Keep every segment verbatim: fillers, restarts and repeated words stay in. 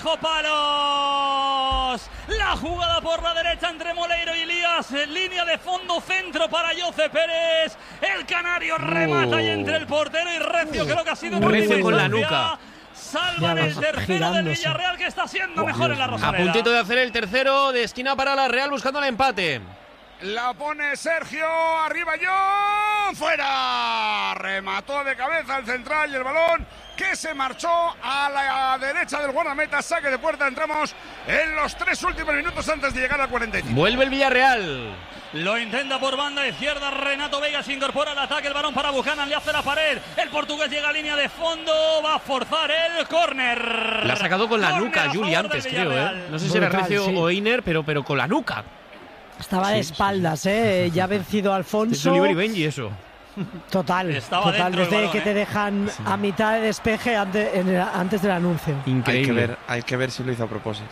bajo palos. La jugada por la derecha entre Moleiro y Elías. Línea de fondo, centro para Jose Pérez. El canario remata uh. y entre el portero y Recio. Creo que ha sido muy Recio con la nuca. Salvan el tercero del Villarreal, que está siendo oh, mejor Dios en la Rosaleda. A puntito de hacer el tercero de esquina para la Real, buscando el empate. La pone Sergio, arriba John, fuera. Remató de cabeza el central y el balón que se marchó a la derecha del guardameta. Saque de puerta, entramos en los tres últimos minutos antes de llegar al cuarenta y cinco. Vuelve el Villarreal. Lo intenta por banda izquierda, Renato Vega se incorpora al ataque, el balón para Buchanan, le hace la pared, el portugués llega a línea de fondo, va a forzar el córner. La ha sacado con la nuca Juli antes, creo, ¿eh? No sé si era Recio sí. o Einer, pero, pero con la nuca. Estaba sí, de espaldas, sí. ¿eh? Ya ha vencido Alfonso. Es Oliver y Benji eso. Total, Estaba total, desde balón, que ¿eh? te dejan sí. a mitad de despeje antes, en el, antes del anuncio. Increíble. Hay que, ver, hay que ver si lo hizo a propósito.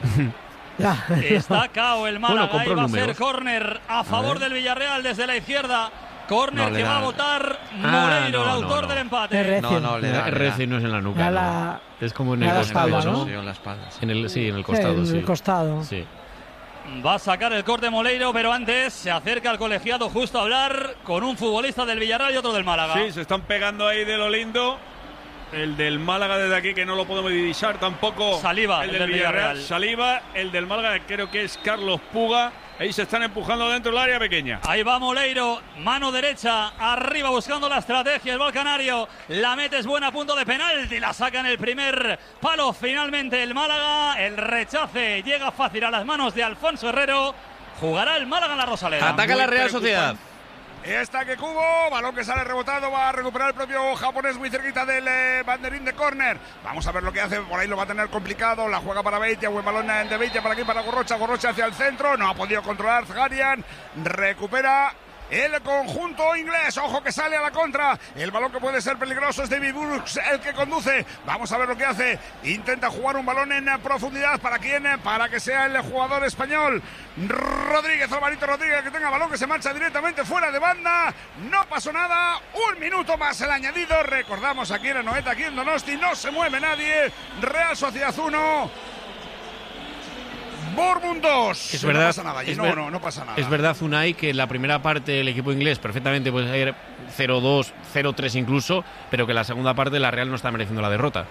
Ya. Está cao el Málaga, bueno, y va números. a ser córner a favor a del Villarreal desde la izquierda. Córner no, que da... va a votar Moleiro, ah, no, el autor no, no. del empate. No, no, le da. Recio no es en la nuca. La... No. Es como en el la costado, espalda, ¿no? Sí, en la espalda. Sí. En el, sí, en el costado, sí. En el sí. costado. Sí. Va a sacar el corte Moleiro, pero antes se acerca al colegiado justo a hablar con un futbolista del Villarreal y otro del Málaga. Sí, se están pegando ahí de lo lindo. El del Málaga desde aquí, que no lo podemos divisar tampoco. Saliva, el del, del Villarreal. Villarreal. Saliva, el del Málaga creo que es Carlos Puga. Ahí se están empujando dentro del área pequeña. Ahí va Moleiro, mano derecha, arriba buscando la estrategia, el gol canario. La mete, es buena, a punto de penalti, la saca en el primer palo. Finalmente el Málaga, el rechace llega fácil a las manos de Alfonso Herrero. Jugará el Málaga en la Rosaleda. Ataca la Real Sociedad. Está que Cubo, balón que sale rebotado, va a recuperar el propio japonés muy cerquita del eh, banderín de córner. Vamos a ver lo que hace, por ahí lo va a tener complicado, la juega para Beitia, buen balón de Beitia para aquí, para Gorrocha, Gorrocha hacia el centro, no ha podido controlar Zaharian, recupera el conjunto inglés, ojo que sale a la contra, el balón que puede ser peligroso es David Brooks el que conduce, vamos a ver lo que hace, intenta jugar un balón en profundidad, ¿para quién? Para que sea el jugador español Rodríguez, Alvarito Rodríguez, que tenga balón que se marcha directamente fuera de banda, no pasó nada, un minuto más el añadido, recordamos aquí en Anoeta, aquí en Donosti, no se mueve nadie, Real Sociedad uno, Bournemouth dos. Es verdad, no pasa nada, es no, ver, no, no pasa nada. Es verdad, Unai, que en la primera parte el equipo inglés perfectamente puede ir cero dos, cero tres incluso, pero que en la segunda parte la Real no está mereciendo la derrota.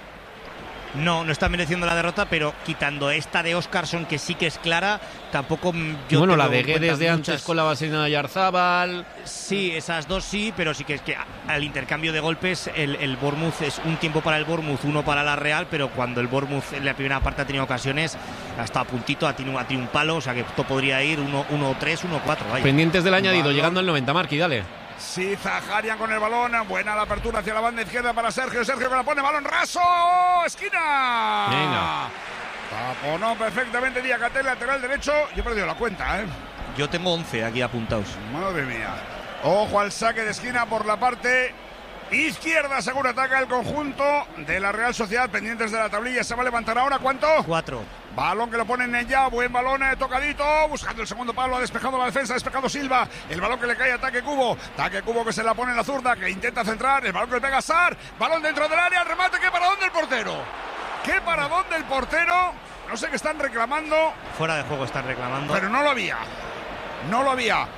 No, no está mereciendo la derrota, pero quitando esta de Óscarson, que sí que es clara, tampoco yo bueno, la de Guedes de antes con la vaselina de Yarzábal. Sí, esas dos sí, pero sí que es que al intercambio de golpes el, el Bournemouth es un tiempo para el Bournemouth, uno para la Real, pero cuando el Bournemouth en la primera parte ha tenido ocasiones, hasta a puntito, ha tenido, ha tenido un palo, o sea que esto podría ir uno tres, uno cuatro. Pendientes del añadido, balón. Llegando al noventa, Marqui, dale. Sí, Zaharian con el balón, buena la apertura hacia la banda izquierda para Sergio, Sergio que la pone, balón raso, esquina. Venga. Taponó perfectamente Diakate, lateral derecho, yo he perdido la cuenta, ¿eh? Yo tengo once aquí apuntados. Madre mía. Ojo al saque de esquina por la parte izquierda, seguro ataca el conjunto de la Real Sociedad, pendientes de la tablilla, se va a levantar ahora, ¿cuánto? Cuatro. Balón que lo ponen en ya, buen balón eh, tocadito, buscando el segundo palo, ha despejado la defensa, ha despejado Silva, el balón que le cae a Taque Cubo, Taque Cubo que se la pone en la zurda, que intenta centrar, el balón que le pega a Sar, balón dentro del área, remate, ¿qué paradón del portero? ¿Qué paradón del portero? No sé qué están reclamando. Fuera de juego están reclamando. Pero no lo había, no lo había.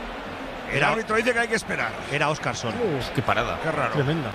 El era, árbitro dice que hay que esperar. Era Óscarson. Uf, qué parada. Qué raro. Tremenda.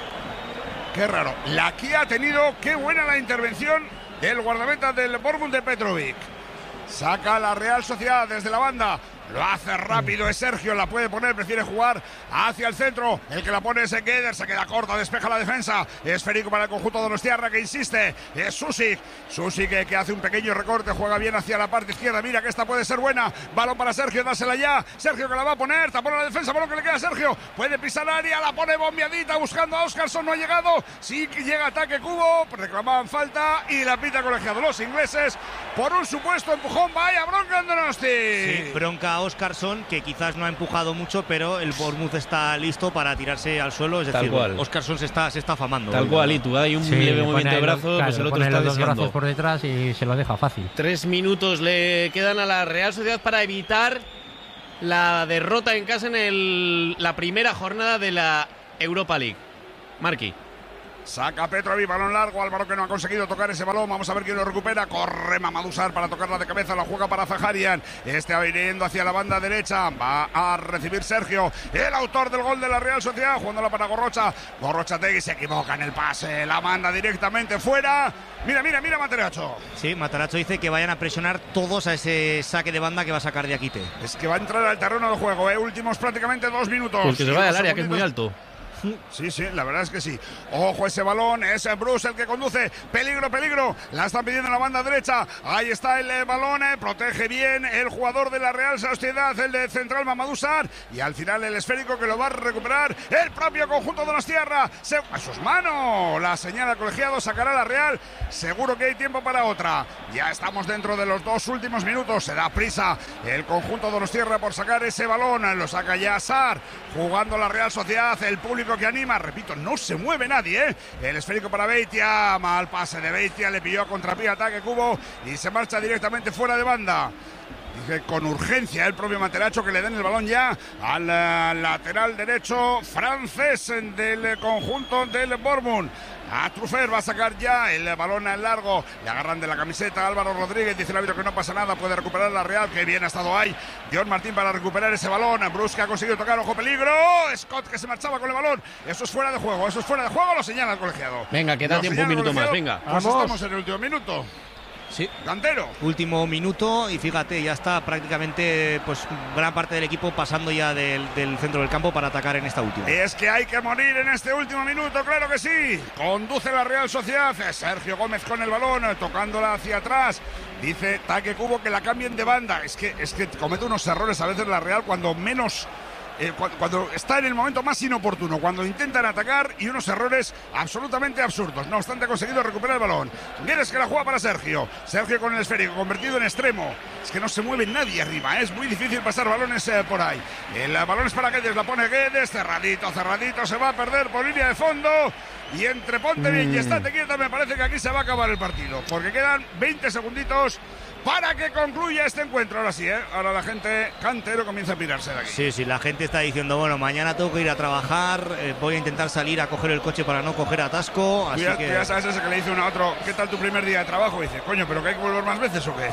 Qué raro. La que ha tenido, qué buena la intervención del guardameta del Bournemouth de Petrovic. Saca la Real Sociedad desde la banda. Lo hace rápido, es Sergio, la puede poner, prefiere jugar hacia el centro. El que la pone es Guedes, se queda corta, despeja la defensa. Esférico para el conjunto donostiarra que insiste. Es Susic. Susic que, que hace un pequeño recorte, juega bien hacia la parte izquierda. Mira que esta puede ser buena. Balón para Sergio, dásela ya. Sergio que la va a poner, tapona la defensa, balón que le queda a Sergio. Puede pisar área, la pone bombeadita buscando a Óscarson, no ha llegado. Sí que llega ataque Cubo, reclamaban falta y la pita colegiado. Los ingleses por un supuesto empujón. Vaya bronca en Donosti. Sí, bronca a Óscarson, que quizás no ha empujado mucho, pero el Bournemouth está listo para tirarse al suelo. Es decir, Óscarson se está, se está afamando. Tal cual, y tú hay un sí, leve movimiento de brazo, claro, pues el otro pone está los dos deseando. brazos por detrás y se lo deja fácil. Tres minutos le quedan a la Real Sociedad para evitar la derrota en casa en el, la primera jornada de la Europa League. Marqui. Saca Petrovic, balón largo, Álvaro que no ha conseguido tocar ese balón, vamos a ver quién lo recupera, corre Mamadou Sarr para tocarla de cabeza, la juega para Zaharian, este va yendo hacia la banda derecha, va a recibir Sergio, el autor del gol de la Real Sociedad, jugándola para Gorrocha, Gorrochategui se equivoca en el pase, la manda directamente fuera, mira, mira, mira Matarazzo. Sí, Matarazzo dice que vayan a presionar todos a ese saque de banda que va a sacar de Akite. Es que va a entrar al terreno de juego, ¿eh? Últimos prácticamente dos minutos. Pues que se vaya al área, que es muy alto. Sí, sí, la verdad es que sí. Ojo ese balón, es Bruce el que conduce. Peligro, peligro. La están pidiendo en la banda derecha. Ahí está el eh, balón, eh. protege bien el jugador de la Real Sociedad, el de central Mamadou Sarr. Y al final el esférico que lo va a recuperar el propio conjunto de las tierras. Se... A sus manos. La señala colegiado, sacará la Real. Seguro que hay tiempo para otra. Ya estamos dentro de los dos últimos minutos. Se da prisa el conjunto de los tierras por sacar ese balón. Lo saca ya Sarr. Jugando la Real Sociedad. El público que anima, repito, no se mueve nadie, ¿eh? El esférico para Beitia, mal pase de Beitia, le pilló a contrapié, ataque Cubo y se marcha directamente fuera de banda. Dije con urgencia el propio Matarazzo que le den el balón ya al uh, lateral derecho francés del conjunto del Bournemouth. A Trufer va a sacar ya el balón al largo, le agarran de la camiseta Álvaro Rodríguez, dice el árbitro que no pasa nada, puede recuperar la Real, que bien ha estado ahí Dion Martín para recuperar ese balón. Bruce que ha conseguido tocar, ojo peligro, Scott que se marchaba con el balón, eso es fuera de juego, eso es fuera de juego, lo señala el colegiado. Venga, queda tiempo un minuto más, venga. Pues Vamos. Estamos en el último minuto. Sí. Cantero. Último minuto y fíjate, ya está prácticamente pues gran parte del equipo pasando ya del, del centro del campo para atacar en esta última. Es que hay que morir en este último minuto, claro que sí. Conduce la Real Sociedad, Sergio Gómez con el balón, tocándola hacia atrás. Dice Taque Cubo que la cambien de banda. Es que, es que comete unos errores a veces la Real cuando menos... Eh, cuando, cuando está en el momento más inoportuno, cuando intentan atacar y unos errores absolutamente absurdos. No obstante, ha conseguido recuperar el balón. Guedes que la juega para Sergio. Sergio con el esférico, convertido en extremo. Es que no se mueve nadie arriba, ¿eh? Es muy difícil pasar balones eh, por ahí. El balón es para Guedes, la pone Guedes, cerradito, cerradito, se va a perder por línea de fondo. Y entre ponte bien mm. y estate quieta, me parece que aquí se va a acabar el partido. Porque quedan veinte segunditos para que concluya este encuentro. Ahora sí, ¿eh? Ahora la gente Cantero comienza a pirarse de aquí. Sí, sí, la gente está diciendo, bueno, mañana tengo que ir a trabajar, eh, voy a intentar salir a coger el coche para no coger atasco. Así ya, que... ya sabes ese que le dice uno a otro, ¿qué tal tu primer día de trabajo? Y dice, coño, ¿pero que hay que volver más veces o qué?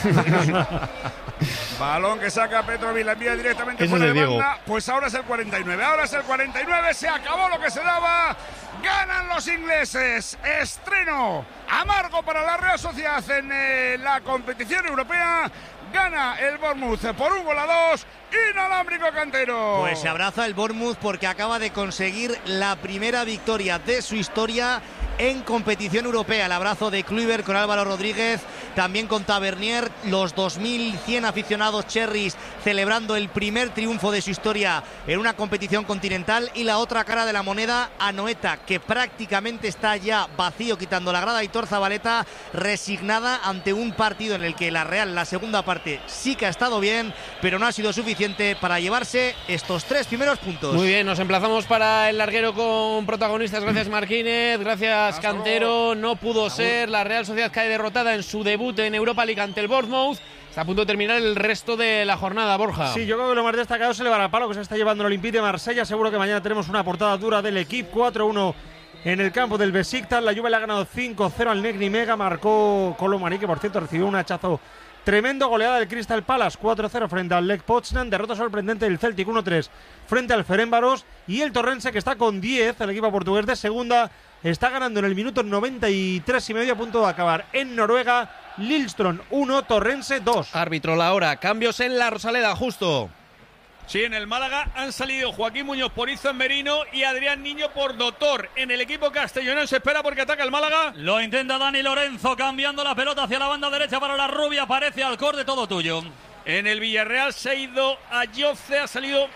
Balón que saca Petrovic, la envía directamente Eso fuera de Diego. banda. Pues ahora es el cuarenta y nueve, ahora es el cuarenta y nueve, se acabó lo que se daba. Ganan los ingleses. Estreno amargo para la Real Sociedad en eh, la competición europea. Gana el Bournemouth por un gol a dos. Inalámbrico Cantero. Pues se abraza el Bournemouth porque acaba de conseguir la primera victoria de su historia en competición europea. El abrazo de Kluivert con Álvaro Rodríguez, también con Tavernier, los dos mil cien aficionados cherries celebrando el primer triunfo de su historia en una competición continental. Y la otra cara de la moneda, Anoeta, que prácticamente está ya vacío, quitando la grada, Aitor Zabaleta, resignada ante un partido en el que la Real, la segunda parte, sí que ha estado bien, pero no ha sido suficiente para llevarse estos tres primeros puntos. Muy bien, nos emplazamos para el larguero con protagonistas. Gracias Marquínez, gracias Cantero. No pudo ser, la Real Sociedad cae derrotada en su debut en Europa League ante el Bournemouth. Está a punto de terminar el resto de la jornada, Borja. Sí, yo creo que lo más destacado es el varapalo que se está llevando el Olympique de Marsella. Seguro que mañana tenemos una portada dura del equipo. Cuatro uno en el campo del Besiktas. La Juve le ha ganado cinco cero al Negri Mega. Marcó Colomani, que por cierto recibió un hachazo tremendo. Goleada del Crystal Palace cuatro cero frente al Lech Poznan. Derrota sorprendente del Celtic uno tres frente al Ferencváros. Y el Torrense, que está con diez, el equipo portugués de segunda, está ganando en el minuto noventa y tres y medio, a punto de acabar en Noruega. Lillestrøm uno, Torrense dos. Árbitro la hora, cambios en la Rosaleda, justo. Sí, en el Málaga han salido Joaquín Muñoz por Izan Merino y Adrián Niño por Doctor. En el equipo castellonense se espera porque ataca el Málaga. Lo intenta Dani Lorenzo, cambiando la pelota hacia la banda derecha para la rubia. Aparece Alcorde, todo tuyo. En el Villarreal se ha ido a Yoce, ha salido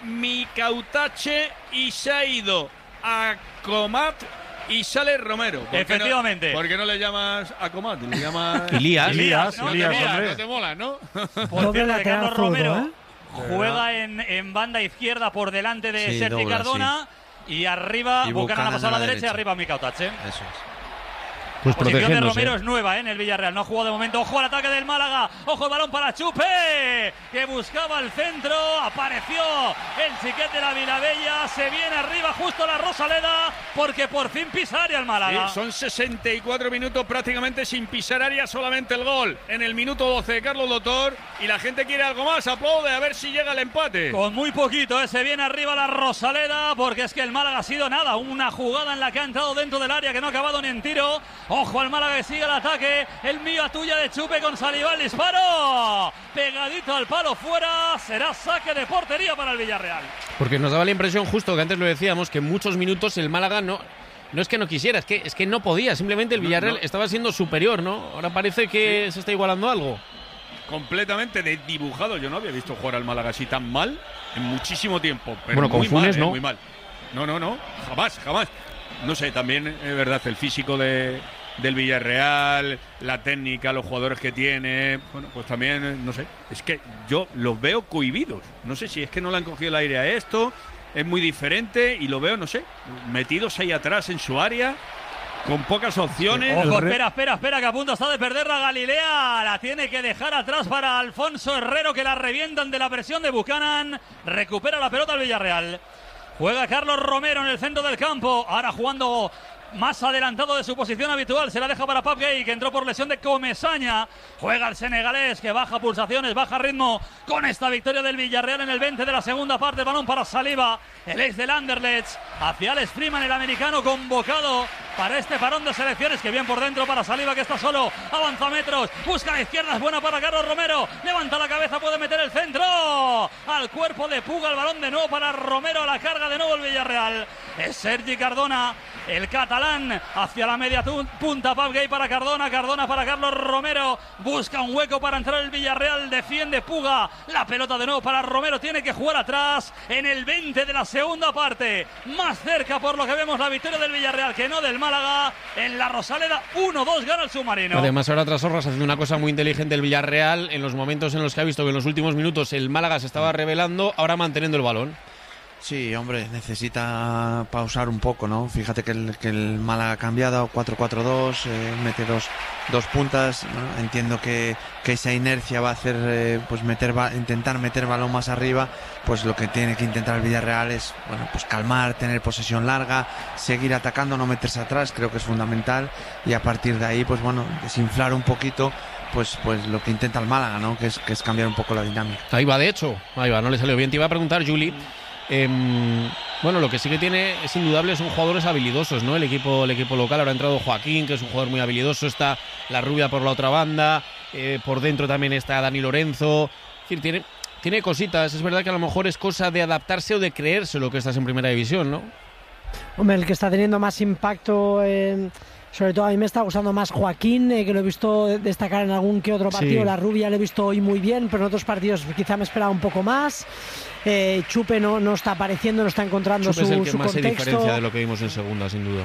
Micautache y se ha ido a Comat y sale Romero. ¿Por Efectivamente. Qué no, ¿Por qué no le llamas a Comat? Le llamas Ilías. Ilías, no, Ilías, te mola, hombre. no te mola, ¿no? Por Doble cierto, lateral Carlos zurdo, Romero ¿eh? juega en, en banda izquierda por delante de Sí, Sergi dobla, Cardona. Y arriba, Y Buchanan ha Buchanan pasado a a la la derecha y derecha. arriba Micautache. Eso es. Pues la posición de protegiéndose. Romero es nueva ¿eh? en el Villarreal. No ha jugado de momento. Ojo al ataque del Málaga. Ojo el balón para Chupe, que buscaba el centro. Apareció el Chiquete de la Vilabella. Se viene arriba justo la Rosaleda, porque por fin pisa área el Málaga. Sí, son sesenta y cuatro minutos prácticamente sin pisar área, solamente el gol en el minuto doce de Carlos Doctor. Y la gente quiere algo más. Aplaude a ver si llega el empate. Con muy poquito, ¿eh? Se viene arriba la Rosaleda, porque es que el Málaga ha sido nada. Una jugada en la que ha entrado dentro del área que no ha acabado ni en tiro. Ojo al Málaga que sigue el ataque. El mío a tuya de Chupe con Saliba. El disparo pegadito al palo fuera. Será saque de portería para el Villarreal. Porque nos daba la impresión, justo que antes lo decíamos, que en muchos minutos el Málaga no, no es que no quisiera, es que, es que no podía. Simplemente el Villarreal no, no. estaba siendo superior, ¿no? Ahora parece que sí. se está igualando algo. Completamente desdibujado. Yo no había visto jugar al Málaga así tan mal en muchísimo tiempo. Pero bueno, muy con Funes, mal, ¿no? Eh, muy mal. No, no, no. Jamás, jamás. No sé, también es verdad el físico de, del Villarreal, la técnica, los jugadores que tiene. Bueno, pues también, no sé. Es que yo los veo cohibidos. No sé si es que no le han cogido el aire a esto. Es muy diferente y lo veo, no sé, metidos ahí atrás en su área, con pocas opciones. Ojo, espera, espera, espera, que a punto está de perder la Galilea. La tiene que dejar atrás para Alfonso Herrero, que la revientan de la presión de Buchanan. Recupera la pelota el Villarreal. Juega Carlos Romero en el centro del campo. Ahora jugando más adelantado de su posición habitual. Se la deja para Pape Gueye, que entró por lesión de Comesaña. Juega el senegalés, que baja pulsaciones, baja ritmo con esta victoria del Villarreal en el veinte de la segunda parte. El balón para Saliba, el ex del Anderlecht. Hacia Alex Freeman, el americano convocado para este parón de selecciones. Que bien por dentro para Saliba, que está solo. Avanza metros, busca a la izquierda, es buena para Carlos Romero. Levanta la cabeza, puede meter el centro. Al cuerpo de Puga, el balón de nuevo para Romero. A la carga de nuevo el Villarreal. Es Sergi Cardona, el catalán, hacia la media punta. Pape Gueye para Cardona, Cardona para Carlos Romero. Busca un hueco para entrar el Villarreal. Defiende Puga. La pelota de nuevo para Romero. Tiene que jugar atrás en el veinte de la segunda parte. Más cerca, por lo que vemos, la victoria del Villarreal que no del Málaga. En la Rosaleda, uno dos gana el submarino. Además, ahora Trasorras haciendo una cosa muy inteligente el Villarreal. En los momentos en los que ha visto que en los últimos minutos el Málaga se estaba revelando, ahora manteniendo el balón. Sí, hombre, necesita pausar un poco, ¿no? Fíjate que el, que el Málaga ha cambiado, cuatro cuatro dos, eh, mete dos, dos puntas, ¿no? Entiendo que, que esa inercia va a hacer, eh, pues meter ba- intentar meter balón más arriba, pues lo que tiene que intentar el Villarreal es, bueno, pues calmar, tener posesión larga, seguir atacando, no meterse atrás, creo que es fundamental, y a partir de ahí, pues bueno, desinflar un poquito, pues pues lo que intenta el Málaga, ¿no? Que es, que es cambiar un poco la dinámica. Ahí va, de hecho, ahí va, no le salió bien. Te iba a preguntar, Juli. Eh, bueno, lo que sí que tiene es indudable son jugadores habilidosos, ¿no? El equipo, el equipo local. Ahora ha entrado Joaquín, que es un jugador muy habilidoso. Está la Rubia por la otra banda. Eh, por dentro también está Dani Lorenzo. Es decir, tiene, tiene cositas. Es verdad que a lo mejor es cosa de adaptarse o de creerse lo que estás en primera división, ¿no? Hombre, el que está teniendo más impacto, eh, sobre todo a mí me está gustando más Joaquín, eh, que lo he visto destacar en algún que otro partido. Sí. La Rubia le he visto hoy muy bien, pero en otros partidos quizá me esperaba un poco más. Eh, Chupe no, no está apareciendo, no está encontrando Chupe su, es el que su más contexto. Se diferencia de lo que vimos en segunda, sin duda.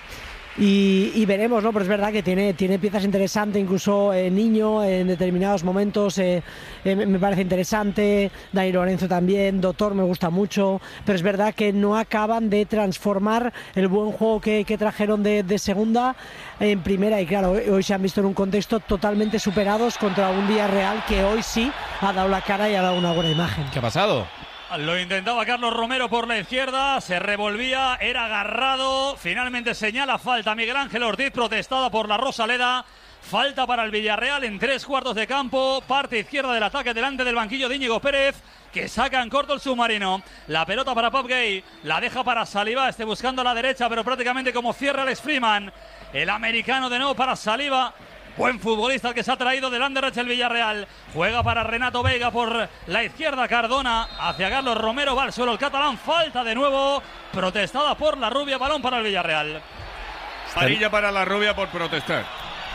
Y, y veremos, ¿no? Pero es verdad que tiene, tiene piezas interesantes, incluso eh, Niño en determinados momentos eh, eh, me parece interesante, Dani Lorenzo también, Doctor me gusta mucho, pero es verdad que no acaban de transformar el buen juego que, que trajeron de, de segunda en primera, y claro, hoy se han visto en un contexto totalmente superados contra un Villarreal que hoy sí ha dado la cara y ha dado una buena imagen. ¿Qué ha pasado? Lo intentaba Carlos Romero por la izquierda, se revolvía, era agarrado, finalmente señala falta Miguel Ángel Ortiz, protestada por la Rosaleda. Falta para el Villarreal en tres cuartos de campo, parte izquierda del ataque delante del banquillo de Íñigo Pérez, que saca en corto el submarino. La pelota para Pape Gueye, la deja para Saliba, este buscando a la derecha, pero prácticamente como cierra Alex Freeman. El americano de nuevo para Saliba. Buen futbolista el que se ha traído del Anderlecht el Villarreal. Juega para Renato Veiga por la izquierda. Cardona hacia Carlos Romero. Va al suelo el catalán. Falta de nuevo. Protestada por la Rubia. Balón para el Villarreal. Amarilla para la Rubia por protestar.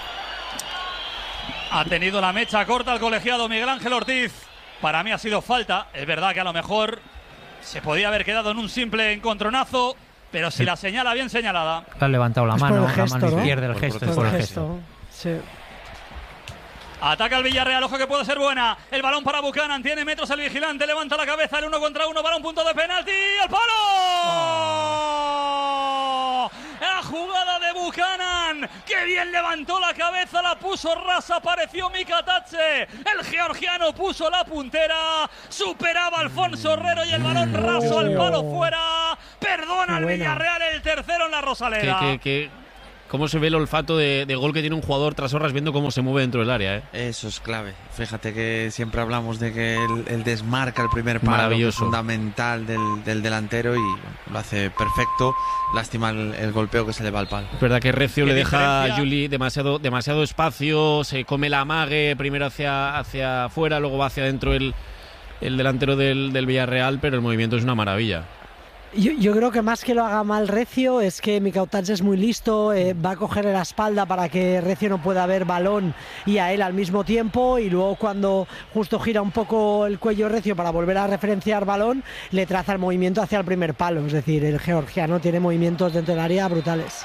Ha tenido la mecha corta el colegiado Miguel Ángel Ortiz. Para mí ha sido falta. Es verdad que a lo mejor se podía haber quedado en un simple encontronazo, pero si sí. La señala bien señalada. Le ha levantado la mano, el gesto, la mano ¿no? izquierda, el gesto. Por el gesto. Sí. Ataca el Villarreal, ojo que puede ser buena. El balón para Buchanan, tiene metros el vigilante, levanta la cabeza, el uno contra uno, balón punto de penalti, ¡al palo! Oh. La jugada de Buchanan. ¡Qué bien levantó la cabeza! La puso rasa, apareció Mika Tatse. El georgiano puso la puntera. Superaba a Alfonso Herrero y el balón raso al palo fuera. Perdona al Villarreal el tercero en la Rosaleda. Que, que, que... ¿Cómo se ve el olfato de, de gol que tiene un jugador tras horas viendo cómo se mueve dentro del área? ¿eh? Eso es clave. Fíjate que siempre hablamos de que el, el desmarca el primer palo, maravilloso, es fundamental del, del delantero y lo hace perfecto. Lástima el, el golpeo que se le va al palo. Es verdad que Recio le deja diferencia? a Juli demasiado, demasiado espacio, se come la amague, primero hacia, hacia afuera, luego va hacia adentro el, el delantero del, del Villarreal, pero el movimiento es una maravilla. Yo, yo creo que más que lo haga mal Recio es que Mikautats es muy listo, eh, va a cogerle la espalda para que Recio no pueda ver balón y a él al mismo tiempo, y luego cuando justo gira un poco el cuello Recio para volver a referenciar balón, le traza el movimiento hacia el primer palo. Es decir, el georgiano tiene movimientos dentro del área brutales.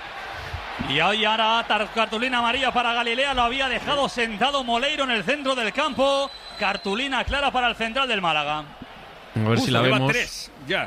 Y hoy ahora cartulina amarilla para Galilea, lo había dejado sentado Moleiro en el centro del campo. Cartulina clara para el central del Málaga. A ver Uf, si la lleva vemos. tres, ya.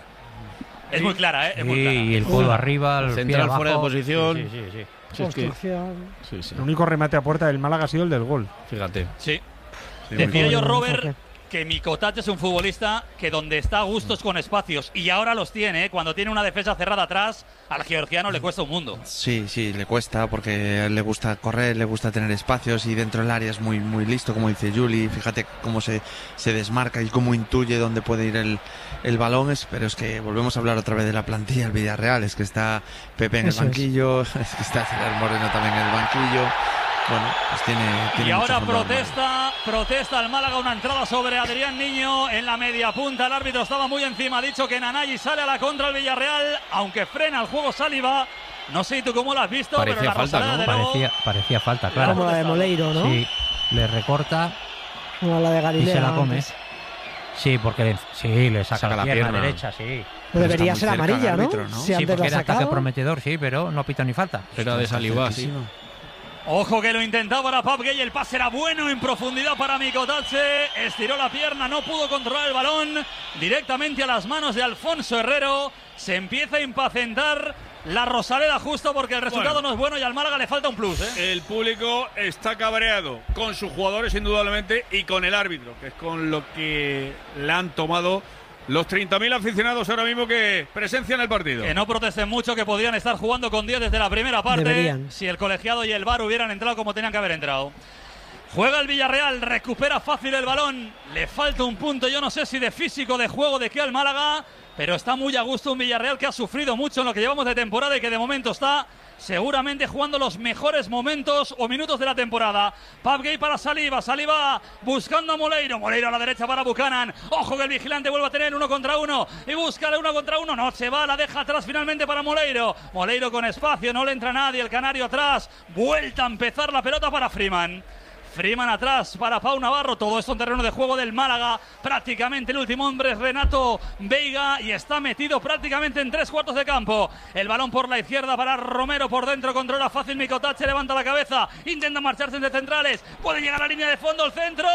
Es muy clara, ¿eh? Es muy Sí, clara. y el codo arriba, el Central pie abajo. fuera de posición. Sí, sí, sí, sí. Sí, es que- Construcción. sí, sí. El único remate a puerta del Málaga ha sido el del gol. Fíjate. Sí. Sí, Decía muy yo, bien. Robert, que Mikautats es un futbolista que donde está a gustos con espacios, y ahora los tiene, ¿eh? Cuando tiene una defensa cerrada atrás, al georgiano le cuesta un mundo. Sí, sí, le cuesta porque le gusta correr, le gusta tener espacios y dentro del área es muy muy listo, como dice Juli. Fíjate cómo se, se desmarca y cómo intuye dónde puede ir el, el balón. Es, pero es que volvemos a hablar otra vez de la plantilla del Villarreal. Es que está Pepe en Eso el es. banquillo, es. es que está Gerard Moreno también en el banquillo. Bueno, pues tiene, tiene Y ahora mucho fútbol. protesta, protesta el Málaga, una entrada sobre Adrián Niño en la media punta. El árbitro estaba muy encima, ha dicho que Nanayi sale a la contra el Villarreal, aunque frena el juego Saliba. No sé tú cómo lo has visto, Parecía pero la falta, Rosaleda ¿no? de nuevo- Parecía, parecía falta, claro. Como la de Moleiro, ¿no? Sí, le recorta Como la de y Galilea. se la come. antes. Sí, porque le, sí, le saca, Saca la la pierna, pierna. derecha, sí. Pero Pero debería está ser muy cerca amarilla, el ¿no? árbitro, ¿no? Si Sí, antes porque la era ha ataque sacado. prometedor, sí, pero no pita ni falta. Era de Saliba, sí. Cerquísimo. Ojo que lo intentaba ahora Pap Gay, el pase era bueno en profundidad para Mikautats, estiró la pierna, no pudo controlar el balón, directamente a las manos de Alfonso Herrero. Se empieza a impacientar la Rosaleda justo porque el resultado Bueno. no es bueno y al Málaga le falta un plus, ¿eh? El público está cabreado con sus jugadores indudablemente y con el árbitro, que es con lo que le han tomado los treinta mil aficionados ahora mismo que presencian el partido. Que no protesten mucho, que podrían estar jugando con diez desde la primera parte. Deberían. Si el colegiado y el V A R hubieran entrado como tenían que haber entrado. Juega el Villarreal, recupera fácil el balón. Le falta un punto, yo no sé si de físico, de juego, de qué al Málaga. Pero está muy a gusto un Villarreal que ha sufrido mucho en lo que llevamos de temporada y que de momento está seguramente jugando los mejores momentos o minutos de la temporada. Pap Gay para Saliba, Saliba buscando a Moleiro, Moleiro a la derecha para Buchanan. Ojo que el vigilante vuelve a tener uno contra uno y busca el uno contra uno, no se va, la deja atrás finalmente para Moleiro. Moleiro con espacio, no le entra nadie, el canario atrás, vuelta a empezar la pelota para Freeman. Freeman atrás para Pau Navarro, todo esto en terreno de juego del Málaga, prácticamente el último hombre es Renato Veiga y está metido prácticamente en tres cuartos de campo. El balón por la izquierda para Romero, por dentro controla fácil Mikautats, levanta la cabeza, intenta marcharse entre centrales, puede llegar a la línea de fondo, el centro,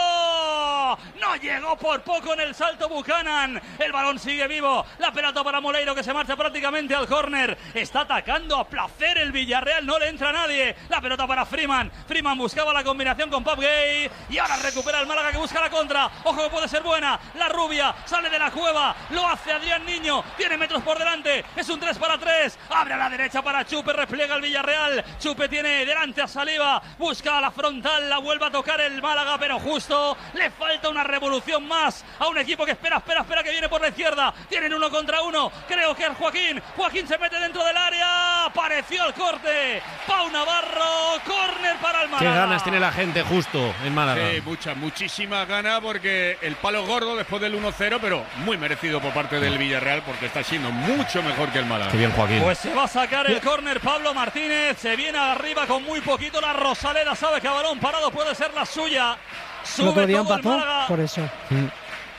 no llegó por poco en el salto Buchanan, el balón sigue vivo, la pelota para Moleiro que se marcha prácticamente al córner, está atacando a placer el Villarreal, no le entra nadie, la pelota para Freeman, Freeman buscaba la combinación con Pap Gay y ahora recupera el Málaga que busca la contra, ojo que puede ser buena, la rubia sale de la cueva, lo hace Adrián Niño, tiene metros por delante, es un tres para tres, abre a la derecha para Chupe, repliega el Villarreal, Chupe tiene delante a Saliba, busca a la frontal, la vuelve a tocar el Málaga, pero justo le falta una revolución más a un equipo que espera, espera, espera que viene por la izquierda, tienen uno contra uno, creo que es Joaquín, Joaquín se mete dentro del área, apareció el corte, Pau Navarro, córner para el Málaga. Qué ganas tiene la gente justo en Málaga. Sí, mucha, muchísima gana porque el palo gordo después del uno cero, pero muy merecido por parte del Villarreal porque está siendo mucho mejor que el Málaga. Qué bien, Joaquín. Pues se va a sacar el córner Pablo Martínez, se viene arriba con muy poquito la Rosaleda, sabe que a balón parado puede ser la suya. El otro Sube día todo el empató, Málaga. por eso.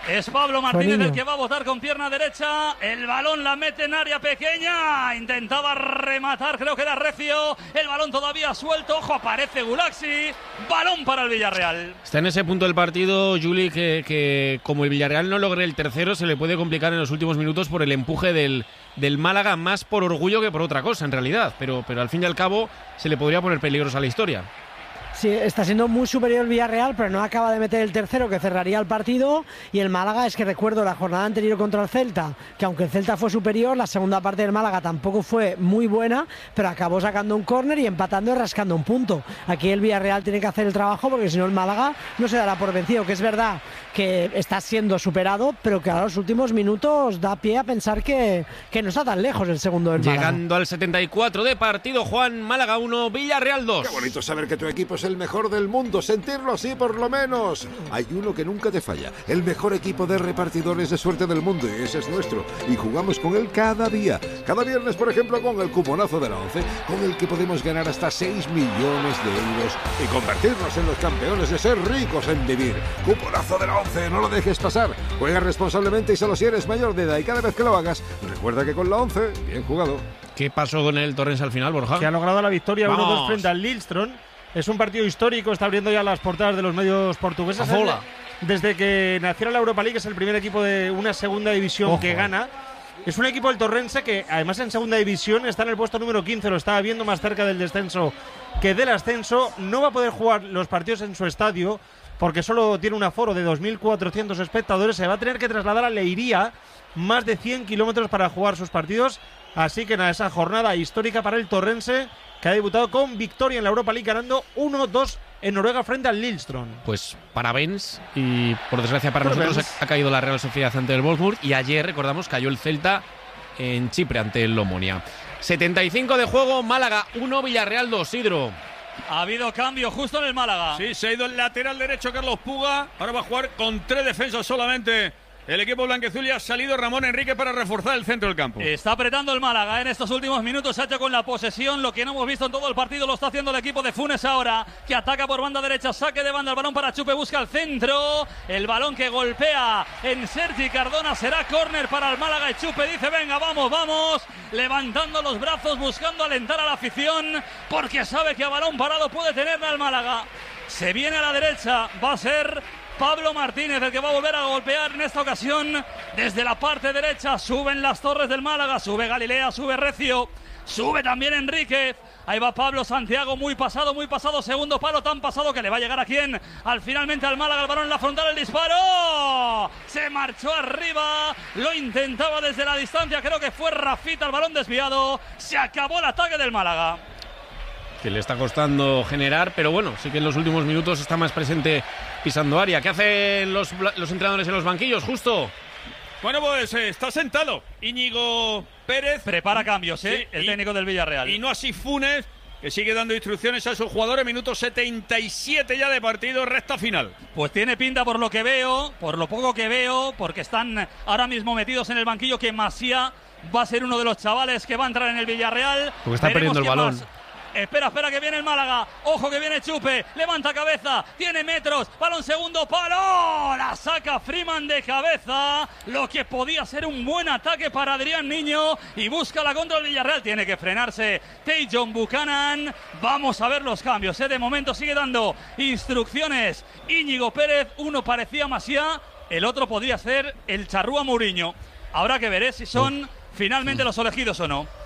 Es Pablo Martínez el que va a botar con pierna derecha. El balón la mete en área pequeña. Intentaba rematar, creo que era Recio. El balón todavía suelto. Ojo, aparece Gulaxi. Balón para el Villarreal. Está en ese punto del partido, Juli, que, que como el Villarreal no logre el tercero, se le puede complicar en los últimos minutos por el empuje del, del Málaga, más por orgullo que por otra cosa, en realidad. Pero, pero al fin y al cabo se le podría poner peligrosa la historia. Sí, está siendo muy superior el Villarreal, pero no acaba de meter el tercero que cerraría el partido. Y el Málaga, es que recuerdo la jornada anterior contra el Celta, que aunque el Celta fue superior, la segunda parte del Málaga tampoco fue muy buena, pero acabó sacando un córner y empatando y rascando un punto. Aquí el Villarreal tiene que hacer el trabajo, porque si no el Málaga no se dará por vencido, que es verdad que está siendo superado, pero que a los últimos minutos da pie a pensar que, que no está tan lejos el segundo del Málaga. Llegando al setenta y cuatro de partido, Juan, Málaga uno, Villarreal dos. Qué bonito saber que tu equipo es el mejor del mundo, sentirlo así por lo menos. Hay uno que nunca te falla, el mejor equipo de repartidores de suerte del mundo, y ese es nuestro, y jugamos con él cada día. Cada viernes, por ejemplo, con el cuponazo de la once, con el que podemos ganar hasta seis millones de euros y convertirnos en los campeones de ser ricos en vivir. Cuponazo de la once, no lo dejes pasar. Juega responsablemente y solo si eres mayor de edad, y cada vez que lo hagas, recuerda que con la once, bien jugado. ¿Qué pasó con el Torrens al final, Borja? Que ha logrado la victoria Vamos. uno dos frente al Lillestrøm. Es un partido histórico, está abriendo ya las portadas de los medios portugueses. Afola. Desde que nació la Europa League es el primer equipo de una segunda división Ojo. que gana. Es un equipo del Torrense que además en segunda división está en el puesto número quince, lo está viendo más cerca del descenso que del ascenso. No va a poder jugar los partidos en su estadio porque solo tiene un aforo de dos mil cuatrocientos espectadores. Se va a tener que trasladar a Leiria, más de cien kilómetros para jugar sus partidos. Así que nada, esa jornada histórica para el Torrense, que ha debutado con victoria en la Europa League, ganando uno dos en Noruega frente al Lillestrøm. Pues parabéns, y por desgracia para Parabéns. nosotros ha, ha caído la Real Sociedad ante el Wolfsburg, y ayer, recordamos, cayó el Celta en Chipre ante el Omonia. setenta y cinco de juego, Málaga uno, Villarreal dos, Sidro. Ha habido cambio justo en el Málaga. Sí, se ha ido el lateral derecho Carlos Puga. Ahora va a jugar con tres defensas solamente. El equipo blanqueazul, y ha salido Ramón Enrique para reforzar el centro del campo. Está apretando el Málaga en estos últimos minutos. Se ha hecho con la posesión. Lo que no hemos visto en todo el partido lo está haciendo el equipo de Funes ahora, que ataca por banda derecha. Saque de banda, el balón para Chupe, busca el centro. El balón que golpea en Sergi Cardona será córner para el Málaga. Y Chupe dice: venga, vamos, vamos. Levantando los brazos, buscando alentar a la afición, porque sabe que a balón parado puede tenerla el Málaga. Se viene a la derecha. Va a ser Pablo Martínez el que va a volver a golpear en esta ocasión desde la parte derecha. Suben las torres del Málaga, sube Galilea, sube Recio, sube también Enríquez. Ahí va Pablo Santiago, muy pasado, muy pasado, segundo palo, tan pasado que le va a llegar a quién, al finalmente al Málaga, el balón en la frontal, el disparo, se marchó arriba, lo intentaba desde la distancia, creo que fue Rafita, el balón desviado, se acabó el ataque del Málaga. Que le está costando generar, pero bueno, sí que en los últimos minutos está más presente pisando área. ¿Qué hacen los, los entrenadores en los banquillos, Justo? Bueno, pues eh, está sentado Íñigo Pérez. Prepara cambios, ¿eh? Sí, el y, técnico del Villarreal. Y no así Funes, que sigue dando instrucciones a sus jugadores. Minuto setenta y siete ya de partido, recta final. Pues tiene pinta, por lo que veo, por lo poco que veo, porque están ahora mismo metidos en el banquillo, que Masía va a ser uno de los chavales que va a entrar en el Villarreal. Porque está Veremos perdiendo el balón. Más. Espera, espera que viene el Málaga. Ojo que viene Chupe. Levanta cabeza. Tiene metros. Balón segundo palo. La saca Freeman de cabeza. Lo que podía ser un buen ataque para Adrián Niño. Y busca la contra del Villarreal. Tiene que frenarse Tajon Buchanan. Vamos a ver los cambios. ¿eh? De momento sigue dando instrucciones Íñigo Pérez. Uno parecía Masía. El otro podría ser el Charrúa Mourinho. Habrá que ver ¿eh? si son mm. finalmente mm. los elegidos o no.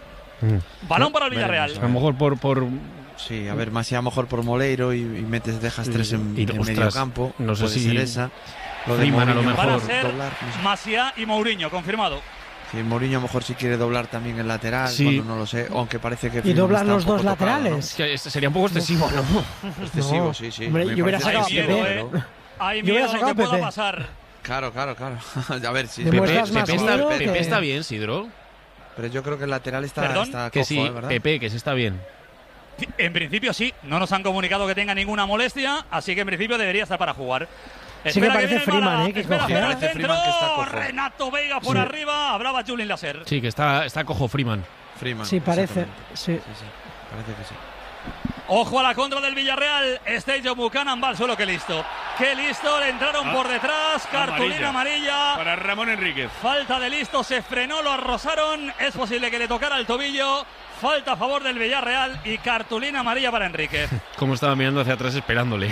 Balón para el Villarreal. A lo mejor por, por... Sí, a ver, más y a lo mejor por Moleiro y, y metes, dejas sí. tres en, y, en ostras, medio campo. No sé puede si ser esa. Lo de Freeman, Mourinho, a lo mejor. Van a ser doblar, no sé. Masía y Mourinho, confirmado. Sí, Mourinho a lo mejor si quiere doblar también el lateral, sí. bueno, no lo sé, aunque parece que... Y doblar los dos tocado, laterales. ¿no? Es que sería un poco excesivo, ¿no? Excesivo, no. sí, sí. Hombre, Me yo hubiera parece sacado excesivo, Pepe. pero- Hay Yo hubiera miedo a lo sacado que pueda Pepe. pasar. Claro, claro, claro. A ver, si... Pepe, Demuestras más Pepe está, miedo Pepe que- está bien, Sidro. Pero yo creo que el lateral está, ¿Perdón? está Que cojo, sí, ¿eh? ¿verdad? Pepe, que sí está bien. En principio sí, no nos han comunicado que tenga ninguna molestia, así que en principio debería estar para jugar. Sí que Espera parece viene el Freeman, Málaga. ¿eh? Que Espera, coge. espera, Parece el Freeman que está centro. cojo. Renato Vega por Sí. arriba, hablaba Julien Lasser. Sí, que está, está cojo Freeman. Freeman, Sí, parece. exactamente. Sí. Sí, sí, parece que sí. Ojo a la contra del Villarreal. Tajon Buchanan va al suelo, que listo. qué listo, le entraron Ah, por detrás, cartulina amarilla. Para Ramón Enríquez. Falta de listo, se frenó, lo arrosaron, es posible que le tocara el tobillo. Falta a favor del Villarreal y cartulina amarilla para Enríquez. Como estaba mirando hacia atrás esperándole.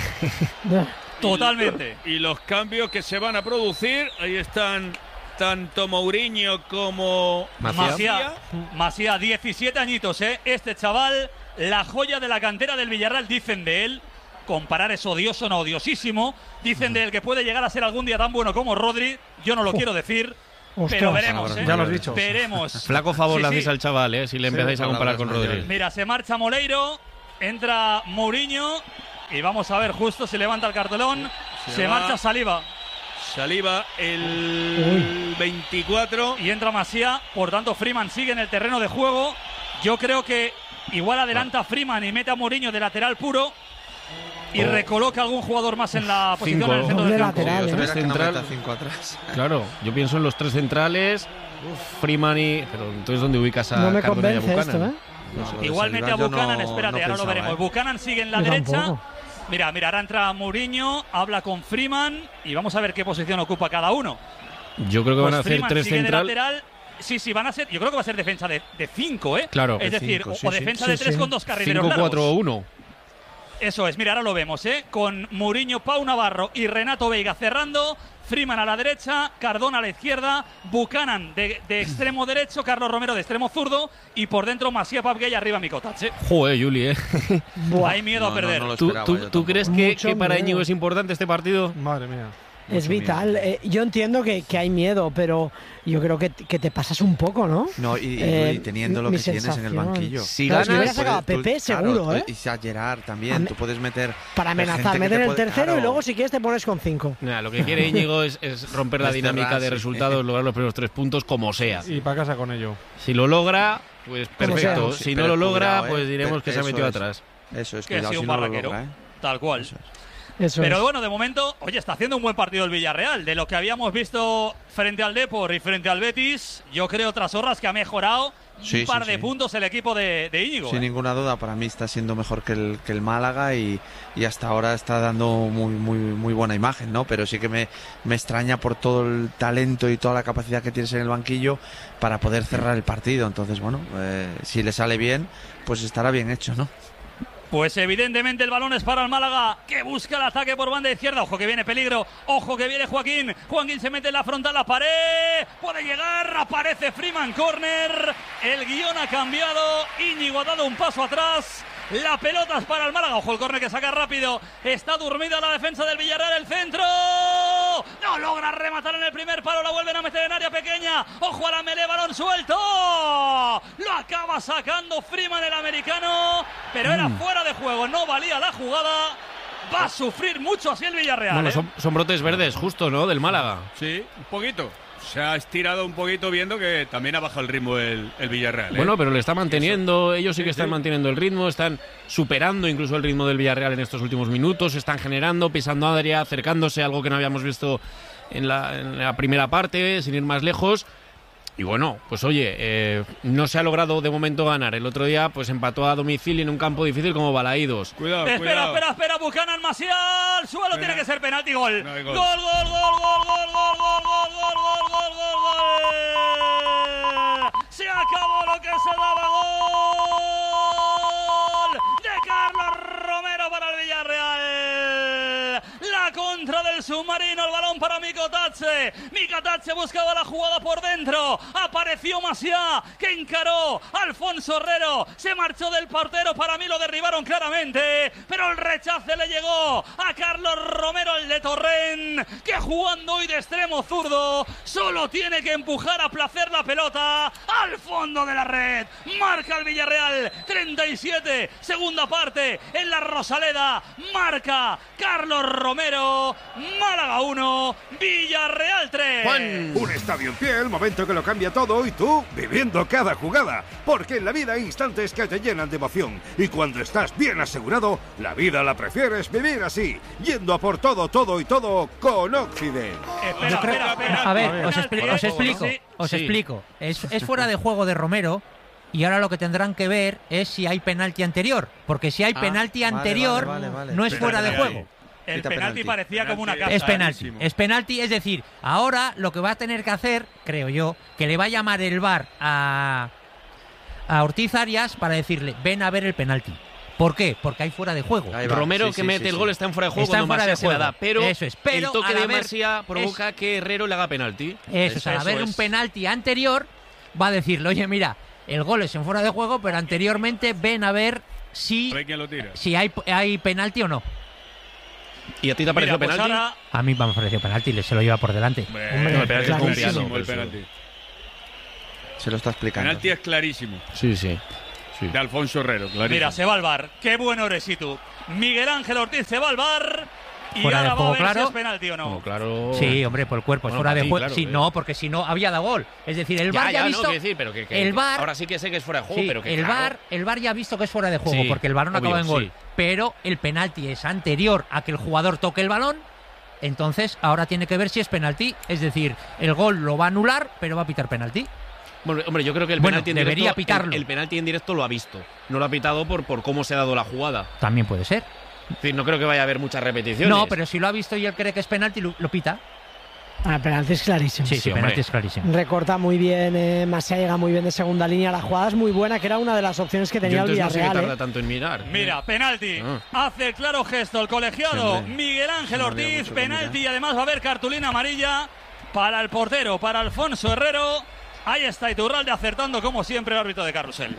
Totalmente. Y los cambios que se van a producir, ahí están tanto Mourinho como Masía. Masía, diecisiete añitos, ¿eh? Este chaval, la joya de la cantera del Villarreal, dicen de él. Comparar es odioso, no odiosísimo. Dicen de él que puede llegar a ser algún día tan bueno como Rodri. Yo no lo quiero decir. Ostras. Pero veremos, ¿eh? Ya lo has dicho. Veremos. Flaco favor Sí, le sí. hacéis al chaval, ¿eh? Si le empezáis a comparar con Rodri. Mira, se marcha Moleiro, entra Mourinho y vamos a ver justo si levanta el cartelón. Se Se, va. marcha Saliba Saliba el veinticuatro. y entra Masía. Por tanto, Freeman sigue en el terreno de juego. Yo creo que igual adelanta a Freeman y mete a Mourinho de lateral puro y Oh. recoloca a algún jugador más en la posición Cinco. en el centro del Doble campo. lateral, Sí, ¿eh? espera que no Central. meta cinco atrás. Claro, yo pienso en los tres centrales, Freeman y... Pero entonces, ¿dónde ubicas a No me Cardona y a convence Buchanan? esto, ¿eh? No, lo de Igual Saliba mete a yo Buchanan, no- espérate, no ahora lo pensaba, veremos. ¿eh? Buchanan sigue en la Yo derecha. tampoco. Mira, mira, ahora entra Mourinho, habla con Freeman y vamos a ver qué posición ocupa cada uno. Yo creo que Pues van a hacer Freeman tres sigue de central. lateral. Sí, sí, van a ser. Yo creo que va a ser defensa de, de cinco, ¿eh? Claro. Es De decir, cinco, o- sí, o sí. defensa Sí, de tres sí. con dos carrileros cinco cuatro largos. uno. Eso es, mira, ahora lo vemos, ¿eh? Con Mourinho, Pau Navarro y Renato Veiga cerrando. Freeman a la derecha, Cardona a la izquierda, Buchanan de, de extremo derecho, Carlos Romero de extremo zurdo y por dentro Masía Papgay y arriba Mikotache. Joder, Juli, ¿eh? Buah, Hay miedo No, a no, perder. no lo ¿Tú, esperaba tú- yo tú tampoco. crees que, Mucho que para miedo. Íñigo es importante este partido? Madre mía. es mucho vital. miedo. Eh, yo entiendo que, que hay miedo, pero yo creo que, que te pasas un poco, ¿no? No, y, y- Eh, y teniendo lo mi que tienes en el sensación. banquillo. Si Claro, ganas, si hubiera Puedes- sacado a tú- Pepe, claro, seguro, tú- ¿eh? Y si a Gerard también, A mí- tú puedes meter. Para gente amenazar, que meter te el puede- tercero claro. y luego si quieres te pones con cinco. Nada, lo que quiere Íñigo es, es romper la Es dinámica cerrar, de sí. resultados, lograr los primeros tres puntos como sea. Y para casa con ello. Si lo logra, pues Como perfecto. sea. Si Sí, no pero lo logra, cuidado, ¿eh? pues diremos que se ha Eso metido es. atrás. Eso es Que ha cuidado sido si un no lo barraquero. logra, ¿eh? Tal cual. Eso es. Eso Pero es. bueno, de momento, oye, está haciendo un buen partido el Villarreal. De lo que habíamos visto frente al Depor y frente al Betis, yo creo tras horas que ha mejorado Sí, un par sí, de sí. puntos el equipo de, de Íñigo. Sin ¿eh? ninguna duda, para mí está siendo mejor que el, que el Málaga y, y hasta ahora está dando muy, muy, muy buena imagen, ¿no? Pero sí que me, me extraña por todo el talento y toda la capacidad que tienes en el banquillo para poder cerrar el partido. Entonces, bueno, eh, si le sale bien, pues estará bien hecho, ¿no? Pues evidentemente el balón es para el Málaga, que busca el ataque por banda izquierda. Ojo que viene peligro, ojo que viene Joaquín. Joaquín se mete en la frontal, la pared. Puede llegar, aparece Freeman, corner. El guión ha cambiado, Íñigo ha dado un paso atrás. La pelota es para el Málaga. Ojo el córner que saca rápido. Está dormida la defensa del Villarreal. El centro. No logra rematar en el primer palo. La vuelven a meter en área pequeña. Ojo a la melee. Balón suelto. Lo acaba sacando Freeman, el americano. Pero era fuera de juego. No valía la jugada. Va a sufrir mucho así el Villarreal. Bueno, ¿eh? son, son brotes verdes, justo, ¿no? Del Málaga. Sí, un poquito. Se ha estirado un poquito viendo que también ha bajado el ritmo el, el Villarreal. ¿eh? Bueno, pero le está manteniendo, ellos sí que Sí, están sí. manteniendo el ritmo, están superando incluso el ritmo del Villarreal en estos últimos minutos, están generando, pisando área, acercándose, algo que no habíamos visto en la, en la primera parte, sin ir más lejos. Y bueno, pues oye, eh, no se ha logrado de momento ganar. El otro día pues empató a domicilio en un campo difícil como Balaídos. Cuidado, Espera, cuidado. espera, espera, Buchanan, Marcial, suelo, Espera. tiene que ser penalti, gol. No hay Gol, gol. gol, gol, gol, gol, gol, gol, gol, gol, gol, gol, gol, gol. Se acabó lo que se daba, gol de Carlos Romero para el Villarreal. La contra del submarino, el balón para Mikotache. Mikotache buscaba la jugada por dentro. Apareció Masía, que encaró a Alfonso Herrero. Se marchó del portero, para mí lo derribaron claramente. Pero el rechace le llegó a Carlos Romero, el de Torrent, que jugando hoy de extremo zurdo, solo tiene que empujar a placer la pelota al fondo de la red. Marca el Villarreal, treinta y siete, segunda parte en la Rosaleda. Marca Carlos Romero, Málaga uno, Villarreal tres. Juan. Un estadio en pie, el momento que lo cambia todo y tú viviendo cada jugada. Porque en la vida hay instantes que te llenan de emoción. Y cuando estás bien asegurado, la vida la prefieres vivir así. Yendo a por todo, todo y todo con Occident. Espera, Yo creo- espera, espera. A ver, Penalti, os, expli- ¿eh? os explico, Sí. os Sí. explico. Es, es fuera de juego de Romero y ahora lo que tendrán que ver es si hay penalti anterior, porque si hay Ah, penalti vale, anterior vale, vale, vale. no es fuera de Penalti juego. ahí. El Pita penalti, parecía como una casa. Es penalti, clarísimo. es penalti, es decir, ahora lo que va a tener que hacer, creo yo, que le va a llamar el V A R a, a Ortiz Arias para decirle, ven a ver el penalti. ¿Por qué? Porque hay fuera de juego. Ahí va. Romero Sí, que sí, mete sí, el sí. gol está en fuera de juego Está en cuando fuera Masía de se la juego. da, pero, Eso es, pero el toque al de haber- Masía provoca que Herrero le haga penalti. Eso, es, al Eso haber un es. penalti anterior, va a decirle, oye, mira, el gol es en fuera de juego, pero anteriormente ven a ver si, A ver quién lo tira. si hay, hay penalti o no. ¿Y a ti te ha parecido Mira, pues penalti? ahora- A mí me ha parecido penalti, le- se lo lleva por delante. Hombre, Hombre, el penalti es clarísimo, clarísimo, por el eso. penalti. Se lo está explicando. Penalti es clarísimo. Sí, sí. sí. De Alfonso Herrero, clarísimo. Mira, se va al V A R. Qué bueno eres y tú. Miguel Ángel Ortiz se va al V A R. Y Fuera de ahora va a juego, ver claro. si es penalti o no. Como claro. Sí, hombre, por el cuerpo, es Bueno, fuera para de ti, juego. claro, Sí, eh. no, porque si no había dado gol. Es decir, el V A R Ya, ya, ya, ha no, visto. quiero decir, pero que, que- el V A R ahora sí que sé que es fuera de juego, Sí, pero que el, claro. V A R, el V A R ya ha visto que es fuera de juego Sí, porque el balón obvio, acaba en gol. sí. Pero el penalti es anterior a que el jugador toque el balón. Entonces ahora tiene que ver si es penalti. Es decir, el gol lo va a anular, pero va a pitar penalti. Bueno, hombre, yo creo que el Bueno, penalti en debería directo, pitarlo. El, el penalti en directo lo ha visto. No lo ha pitado por, por cómo se ha dado la jugada. También puede ser. Es decir, no creo que vaya a haber muchas repeticiones. No, pero si lo ha visto y él cree que es penalti, lo, lo pita. Ah, el penalti es clarísimo. Sí, sí, Sí, hombre. penalti es clarísimo. Recorta muy bien, eh, Masía llega muy bien de segunda línea. La jugada es muy buena, que era una de las opciones que Yo tenía el entonces no sé qué Villarreal. tarda eh. tanto en mirar. Mira, penalti. Ah. Hace el claro gesto el colegiado Sí, hombre. Miguel Ángel No había Ortiz. mucho que Penalti mirar. y además va a haber cartulina amarilla para el portero, para Alfonso Herrero. Ahí está Iturralde acertando como siempre el árbitro de Carrusel.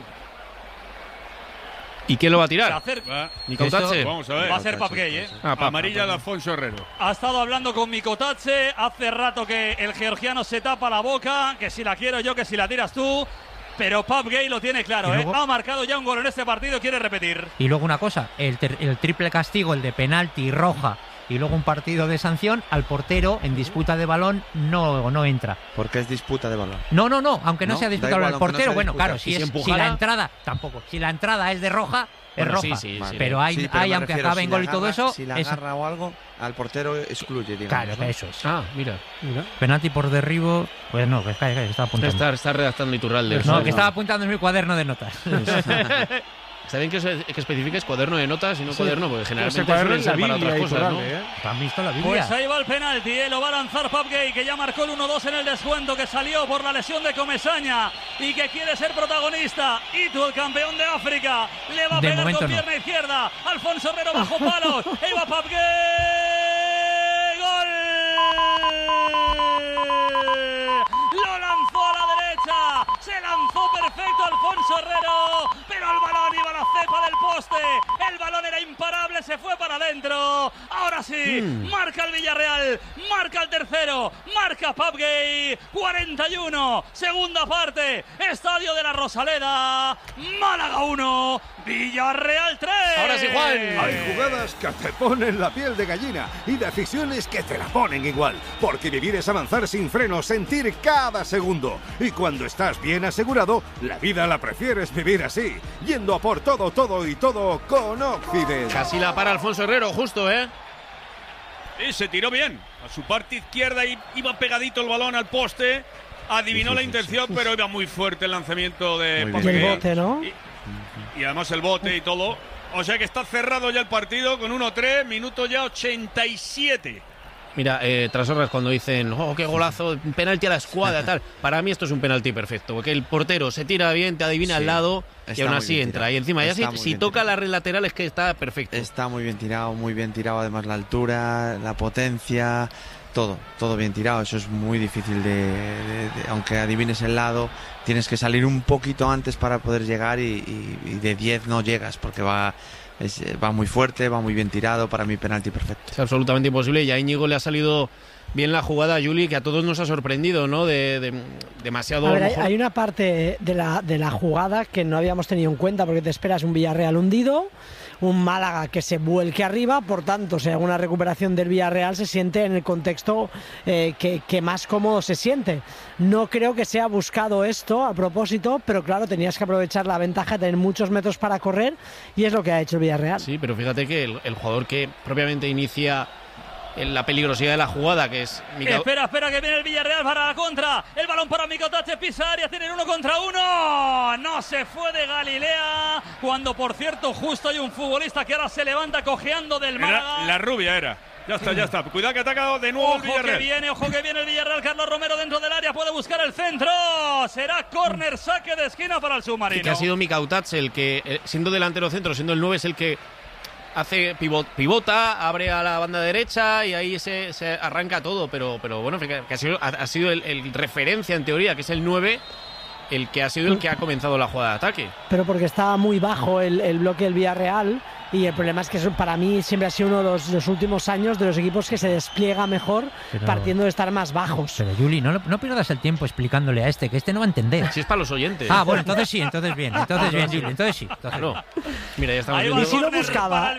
¿Y quién lo va a Se tirar? acerca. Va, Nico Tatche. Vamos a ver. Va a ser Papgay, ¿eh? Ah, Pap. Amarilla de Alfonso Herrero. Ha estado hablando con Mikotatse. Hace rato que el georgiano se tapa la boca. Que si la quiero yo, que si la tiras tú. Pero Papgay lo tiene claro, Y ¿eh? luego- Ha marcado ya un gol en este partido. Quiere repetir. Y luego una cosa, el, ter- el triple castigo, el de penalti y roja, y luego un partido de sanción, al portero en disputa de balón no, no entra. Porque es disputa de balón. No, no, no, aunque no, No, sea da disputable igual, al aunque no portero, sea bueno, disputa. claro, si, ¿Y si es, si empujara? la entrada, tampoco, si la entrada es de roja, es Bueno, sí, roja. sí, sí. Pero hay, Sí, pero hay me aunque refiero, acabe si en le gol y todo agarra- eso, Si la es- agarra o algo, al portero excluye, digamos. claro, ¿no? eso es. Ah, mira. Mira. Penalti por derribo, pues no, que, que, que estaba apuntando. Está, está redactando Iturralde. no, Sí. que estaba apuntando en mi cuaderno de notas. Está bien que, se- que especifiques cuaderno de notas y no Sí. cuaderno, porque Ese generalmente cuaderno suelen es la ser para Biblia, otras cosas, ¿no? Iturralde, ¿eh? ¿Han visto la Biblia? Pues ahí va el penalti, ¿eh? Lo va a lanzar Papgay, que ya marcó el uno dos en el descuento, que salió por la lesión de Comesaña y que quiere ser protagonista. Itu, el campeón de África, le va a De pegar momento con no. pierna izquierda. Alfonso Herrero bajo palos. Ahí va Papgay. ¡Gol! Lo lanzó a la derecha. Se lanzó perfecto Alfonso Herrero, pero el balón iba a la cepa del poste. El balón era imparable, se fue para adentro. Ahora sí, marca el Villarreal, marca el tercero, marca Papgay. cuarenta y uno, segunda parte, Estadio de la Rosaleda. Málaga uno, Villarreal tres. Ahora sí, Juan. Hay jugadas que te ponen la piel de gallina y decisiones que te la ponen igual. Porque vivir es avanzar sin freno, sentir cada segundo. Y cuando estás bien asegurado, la vida la prefieres vivir así. Yendo a por todo, todo y todo con Occident. Casi la para Alfonso Herrero, justo, ¿eh? Y se tiró bien. A su parte izquierda y iba pegadito el balón al poste. Adivinó la intención, pero iba muy fuerte el lanzamiento de Muy Y Papgay. el bote, ¿no? Y, y además el bote y todo. O sea que está cerrado ya el partido con uno tres, minuto ya ochenta y siete. Mira, eh, tras horas cuando dicen, oh, qué golazo, penalti a la escuadra, tal. Para mí esto es un penalti perfecto, porque el portero se tira bien, te adivina Sí, al lado y está aún muy así bien entra. tirado. Y encima, ya Está si, muy si bien toca tirado. la red lateral es que está perfecto. Está muy bien tirado, muy bien tirado. Además, la altura, la potencia, todo, todo bien tirado. Eso es muy difícil de, de- de- aunque adivines el lado, tienes que salir un poquito antes para poder llegar y, y- y de diez no llegas porque va, es- va muy fuerte, va muy bien tirado. Para mí, penalti perfecto. Es absolutamente imposible y a Íñigo le ha salido bien la jugada, Juli, que a todos nos ha sorprendido, ¿no? De, de- demasiado... A ver, hay, mejor- hay una parte de la, de la jugada que no habíamos tenido en cuenta porque te esperas un Villarreal hundido, un Málaga que se vuelque arriba, por tanto, si hay alguna recuperación del Villarreal se siente en el contexto eh, que, que más cómodo se siente. No creo que sea buscado esto a propósito, pero claro, tenías que aprovechar la ventaja de tener muchos metros para correr y es lo que ha hecho el Villarreal. Sí, pero fíjate que el, el jugador que propiamente inicia la peligrosidad de la jugada, que es... Mica... Espera, espera, que viene el Villarreal para la contra. El balón para Micotache, pisa área, tienen uno contra uno. No se fue de Galilea, cuando por cierto justo hay un futbolista que ahora se levanta cojeando del Málaga. Era, la rubia era. Ya está, ya está. Cuidado que ataca de nuevo ojo el Villarreal. Ojo que viene, ojo que viene el Villarreal. Carlos Romero dentro del área, puede buscar el centro. Será córner, saque de esquina para el submarino. Sí, que ha sido Micotache el que, eh, siendo delantero centro, siendo el nueve, es el que hace pivot, pivota, abre a la banda derecha y ahí se, se arranca todo. Pero, pero bueno, que ha sido, ha, ha sido el, el referencia en teoría, que es el nueve, el que ha sido el que ha comenzado la jugada de ataque. Pero porque estaba muy bajo el, el bloque del Villarreal. Y el problema es que eso, para mí siempre ha sido uno de los, los últimos años de los equipos que se despliega mejor, pero, partiendo de estar más bajos. Pero Juli, no, no pierdas el tiempo explicándole a este, que este no va a entender. Si es para los oyentes. Ah, bueno, entonces sí, entonces bien. Entonces bien, Juli, entonces sí. Entonces no. Mira, ya estamos viendo. ¿Y si lo buscaba?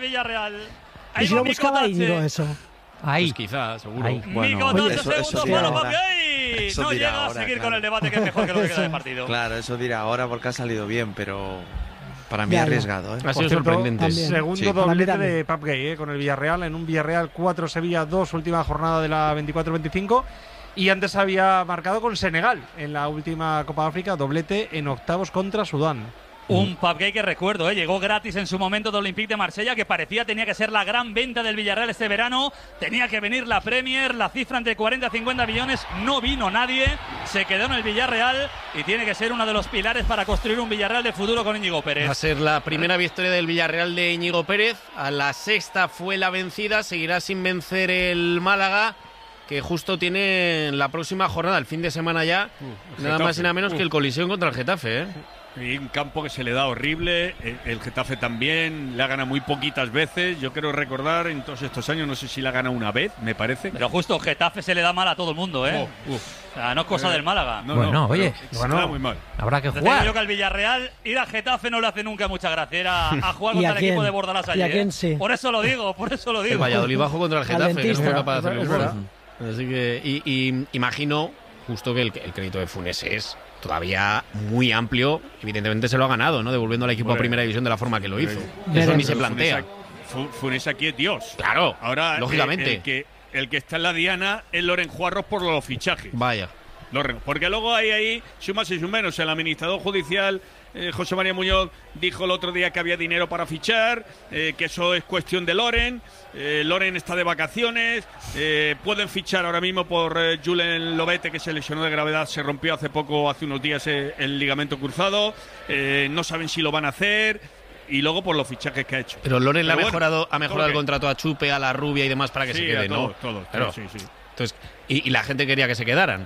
¿Y si lo buscaba Íñigo eso? Ahí. Pues quizá, seguro. Ahí. Bueno, oye, eso, eso dirá ahora. Eso no dirá llega ahora, a seguir claro. Con el debate, que es mejor que lo que queda de partido. Claro, eso dirá ahora porque ha salido bien, pero... Para mí ya, arriesgado, ¿eh? Ha sido sorprendente. Segundo sí. doblete de Pape Gueye, ¿eh? Con el Villarreal, en un Villarreal cuatro, Sevilla dos, última jornada de la veinticuatro veinticinco. Y antes había marcado con Senegal en la última Copa de África, doblete en octavos contra Sudán. Un Pape Gueye que recuerdo, ¿eh? Llegó gratis en su momento de Olympique de Marsella, que parecía tenía que ser la gran venta del Villarreal este verano. Tenía que venir la Premier, la cifra entre cuarenta y cincuenta millones. No vino nadie, se quedó en el Villarreal y tiene que ser uno de los pilares para construir un Villarreal de futuro con Íñigo Pérez. Va a ser la primera victoria del Villarreal de Íñigo Pérez. A la sexta fue la vencida, seguirá sin vencer el Málaga, que justo tiene la próxima jornada, el fin de semana ya, uh, nada Getafe. Más y nada menos uh. que el Coliseum contra el Getafe, ¿eh? Y un campo que se le da horrible, el Getafe también, la gana muy poquitas veces, yo quiero recordar en todos estos años, no sé si la gana una vez, me parece. Pero justo Getafe se le da mal a todo el mundo, ¿eh? Oh, o sea, no es cosa eh, del Málaga. No, bueno, no, oye, se bueno, le da muy mal. Habrá que jugar. Decía yo que al Villarreal ir a Getafe no le hace nunca mucha gracia, era a jugar contra el quién? equipo de Bordalás allí, ¿eh? Sí. Por eso lo digo, por eso lo digo. El Valladolid bajo contra el Getafe, que no fue capaz de hacer el gol. Así que, y, y imagino justo que el, el crédito de Funes es todavía muy amplio, evidentemente se lo ha ganado, ¿no? Devolviendo al equipo bueno, a primera división de la forma que lo hizo. Pero, Eso ni se plantea. Funes aquí es Dios. Claro, ahora lógicamente. El, el, que, el que está en la diana es Loren Juarros por los fichajes. Vaya. Loren, porque luego hay ahí sumas y menos. El administrador judicial eh, José María Muñoz dijo el otro día que había dinero para fichar, eh, que eso es cuestión de Loren. Eh, Loren está de vacaciones, eh, pueden fichar ahora mismo por eh, Julen Lobete, que se lesionó de gravedad, se rompió hace poco, hace unos días eh, el ligamento cruzado, eh, no saben si lo van a hacer, y luego por los fichajes que ha hecho. Pero Loren le ha bueno, mejorado, ha mejorado el contrato a Chupe, a la Rubia y demás para que sí, se quede, todo, ¿no? Todo, claro. sí, sí. Entonces, y, y la gente quería que se quedaran.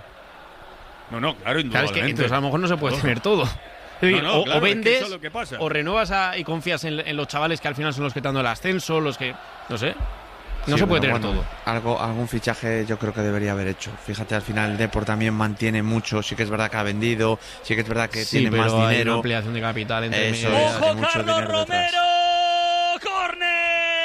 No, no, claro, indudablemente. Claro, es que, entonces a lo mejor no se puede todo. tener todo. No, no, o, claro, o vendes, es que es o renuevas a, y confías en, en los chavales que al final son los que te dan el ascenso, los que, no sé, no sí, se puede bueno, tener bueno, todo. Algo, algún fichaje yo creo que debería haber hecho. Fíjate, al final el Depor también mantiene mucho, sí que es verdad que ha vendido, sí que es verdad que sí, tiene pero más hay dinero. Una ampliación de capital entre Eso medio. es, ¡Ojo, mucho Carlos dinero Romero! detrás. ¡Córner!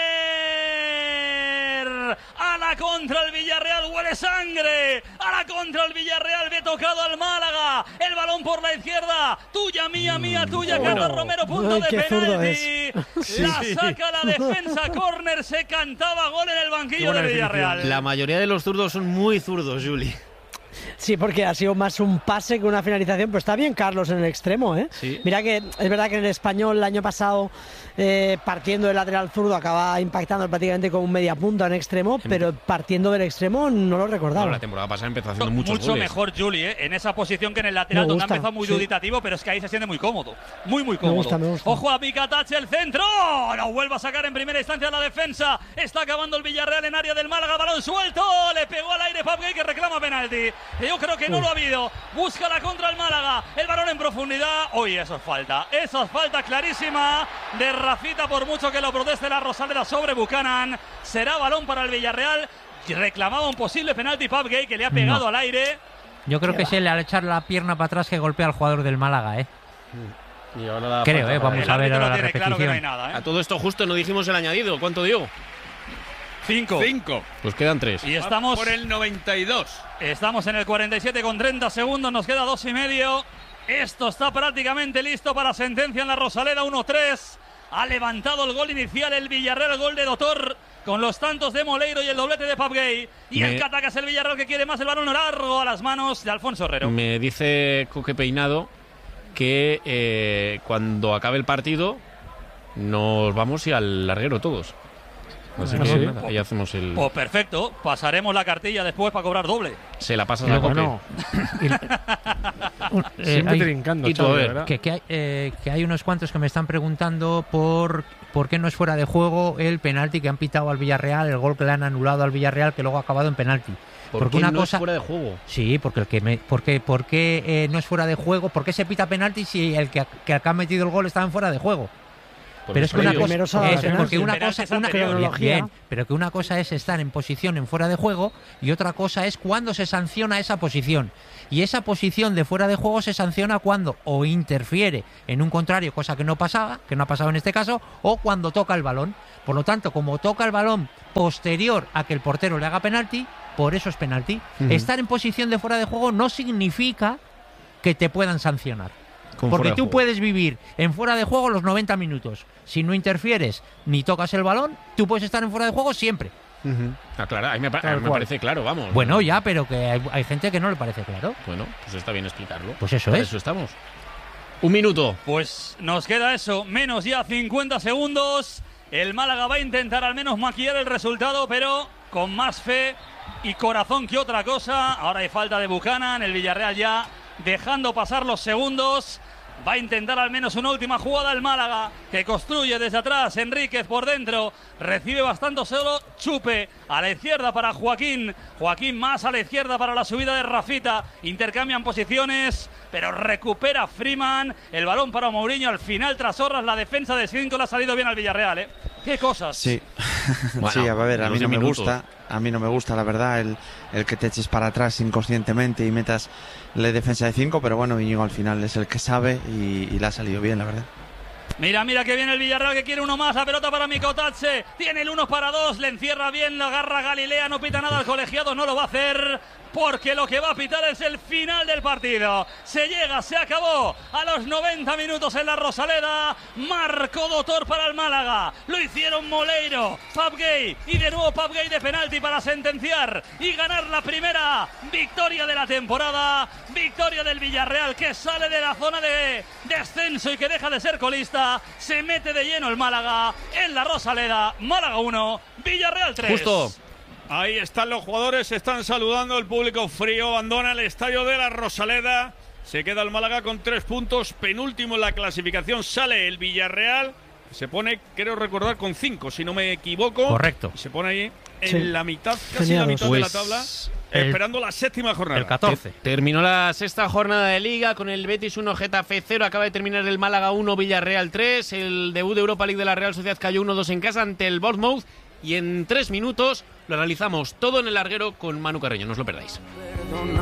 A la contra el Villarreal, huele sangre. A la contra el Villarreal, ve tocado al Málaga. El balón por la izquierda. Tuya, mía, mía, tuya, oh, Carlos Romero, punto ay, de penalti. Sí, la sí. saca la defensa, córner, se cantaba gol en el banquillo del Villarreal. La mayoría de los zurdos son muy zurdos, Juli. Sí, porque ha sido más un pase que una finalización, pero está bien Carlos en el extremo, ¿eh? Sí. Mira que es verdad que en el Español el año pasado, eh, partiendo del lateral zurdo, acaba impactando prácticamente con un media punta en extremo, pero partiendo del extremo no lo recordaba. No, la temporada pasada empezó haciendo muchos Mucho goles. mejor Juli, ¿eh? En esa posición que en el lateral, Me donde gusta, ha empezado muy sí. duditativo, pero es que ahí se siente muy cómodo. Muy, muy cómodo. Me gusta, me gusta. Ojo a Picatache, el centro. Lo vuelve a sacar en primera instancia la defensa. Está acabando el Villarreal en área del Málaga. Balón suelto. Le pegó al aire Pape Gueye, que reclama penalti. Yo creo que no lo ha habido. Busca la contra el Málaga. El balón en profundidad. Uy, eso es falta. Eso es falta clarísima de Rafita, por mucho que lo proteste la Rosaleda sobre Buchanan. Será balón para el Villarreal. Reclamaba un posible penalti Pape Gueye, que le ha pegado no. al aire. Yo creo que es él al echar la pierna para atrás que golpea al jugador del Málaga, ¿eh? Y ahora creo, ¿eh? Vamos el a ver ahora la tiene repetición. claro que no hay nada, ¿eh? A todo esto justo no dijimos el añadido. ¿Cuánto dio? Cinco. Cinco. Pues quedan tres. Y estamos por el noventa y dos. Estamos en el cuarenta y siete con treinta segundos. Nos queda dos y medio. Esto está prácticamente listo para sentencia en la Rosaleda. uno tres. Ha levantado el gol inicial el Villarreal, el gol de Dotor. con los tantos de Moleiro y el doblete de Papgay. Y Me... el que ataca es el Villarreal, que quiere más el balón largo a las manos de Alfonso Herrero. Me dice Coque Peinado que eh, cuando acabe el partido nos vamos y al larguero todos. Así que sí. nada, ahí hacemos el... Pues perfecto, pasaremos la cartilla después para cobrar doble. Se la pasas a Coque. No. Eh, Siempre hay- trincando, y tú, Xavi, a ver, ¿verdad? que, que hay, eh, que hay unos cuantos que me están preguntando por por qué no es fuera de juego el penalti que han pitado al Villarreal, el gol que le han anulado al Villarreal, que luego ha acabado en penalti. ¿Por Porque qué una no cosa es fuera de juego? Sí, porque el que me, porque porque eh, no es fuera de juego, ¿por qué se pita penalti si el que, que acá ha metido el gol estaba en fuera de juego? Por Pero eso es que una digo. Primero cosa se ha dado es penalti. porque una Penaltis cosa una anteriores. bien, Cronología. bien, pero que una cosa es estar en posición en fuera de juego y otra cosa es cuando se sanciona esa posición. Y esa posición de fuera de juego se sanciona cuando o interfiere en un contrario, cosa que no pasaba, que no ha pasado en este caso, o cuando toca el balón. Por lo tanto, como toca el balón posterior a que el portero le haga penalti, por eso es penalti. Ujú. Estar en posición de fuera de juego no significa que te puedan sancionar. Con Porque fuera de tú juego. puedes vivir en fuera de juego los noventa minutos. Si no interfieres ni tocas el balón, tú puedes estar en fuera de juego siempre. Ujú. Ah, claro, a mí me, pa- Tal a mí me cual. parece claro, vamos. Bueno, ya, pero que hay, hay gente que no le parece claro. Bueno, pues está bien explicarlo. Pues eso Para es. eso estamos. Un minuto. Pues nos queda eso, menos ya cincuenta segundos. El Málaga va a intentar al menos maquillar el resultado, pero con más fe y corazón que otra cosa. Ahora hay falta de Buchanan, el Villarreal ya dejando pasar los segundos. Va a intentar al menos una última jugada el Málaga, que construye desde atrás. Enríquez por dentro, recibe bastante solo. Chupe a la izquierda para Joaquín. Joaquín más a la izquierda para la subida de Rafita. Intercambian posiciones, pero recupera Freeman. El balón para Mourinho al final tras Horras. La defensa de cinco le ha salido bien al Villarreal, ¿eh? ¡Qué cosas! Sí, Bueno, sí, a ver, a mí doce no me minutos. gusta, a mí no me gusta la verdad el, el que te eches para atrás inconscientemente y metas la defensa de cinco, pero bueno, Íñigo al final es el que sabe y, y le ha salido bien, la verdad. Mira, mira que viene el Villarreal, que quiere uno más. La pelota para Mikotatse. Tiene el uno para dos. Le encierra bien, la agarra Galilea. No pita nada al colegiado, no lo va a hacer. Porque lo que va a pitar es el final del partido. Se llega, se acabó. A los noventa minutos en la Rosaleda. Marcó Dotor para el Málaga. Lo hicieron Moleiro, Papgay. Y de nuevo Papgay de penalti para sentenciar y ganar la primera victoria de la temporada. Victoria del Villarreal, que sale de la zona de descenso y que deja de ser colista. Se mete de lleno el Málaga en la Rosaleda. Málaga uno, Villarreal tres. Justo. Ahí están los jugadores, se están saludando, el público frío abandona el estadio de la Rosaleda. Se queda el Málaga con tres puntos, penúltimo en la clasificación, sale el Villarreal, se pone, creo recordar, con cinco, si no me equivoco. Correcto. Se pone ahí en Sí. la mitad, casi Genial. la mitad de la Pues, tabla, el- esperando la séptima jornada. El catorce. Terminó la sexta jornada de Liga con el Betis uno, Getafe cero. Acaba de terminar el Málaga uno, Villarreal tres. El debut de Europa League de la Real Sociedad cayó uno dos en casa ante el Bournemouth. Y en tres minutos lo analizamos todo en el larguero con Manu Carreño. No os lo perdáis.